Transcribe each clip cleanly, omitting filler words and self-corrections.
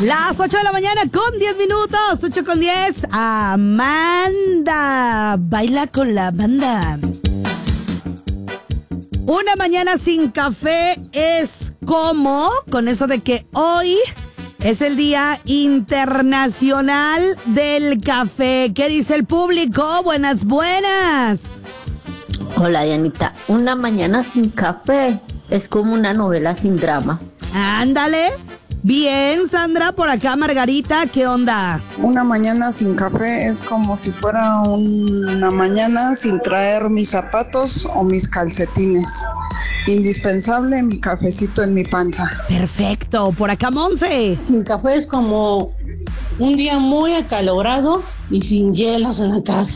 Las 8 de la mañana con 10 minutos, 8 con 10. Amanda, baila con la banda. Una mañana sin café es como, con eso de que hoy es el Día Internacional del Café. ¿Qué dice el público? Buenas, buenas. Hola, Dianita. Una mañana sin café es como una novela sin drama. Ándale. Bien, Sandra, por acá Margarita, ¿qué onda? Una mañana sin café es como si fuera una mañana sin traer mis zapatos o mis calcetines. Indispensable mi cafecito en mi panza. Perfecto, por acá Monse. Sin café es como un día muy acalorado y sin hielos en la casa.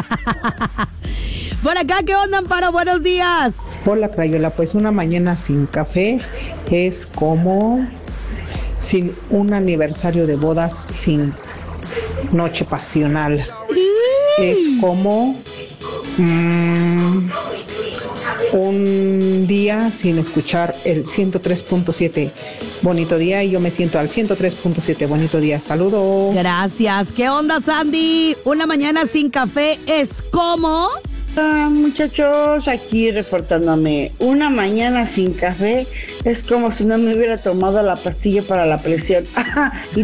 Por acá, ¿qué onda, Amparo? Buenos días. Hola, Crayola. Pues una mañana sin café es como sin un aniversario de bodas, sin noche pasional. Es como un día sin escuchar el 103.7. Bonito día, y yo me siento al 103.7. Bonito día, saludos. Gracias. ¿Qué onda, Sandy? Una mañana sin café es como... Hola, muchachos, aquí reportándome. Una mañana sin café es como si no me hubiera tomado la pastilla para la presión. Y